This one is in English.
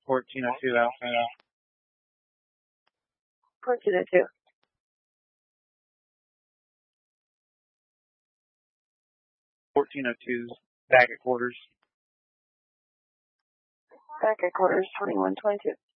1402 Alpha. 1402. 1402's back at quarters. Back at quarters, 2122.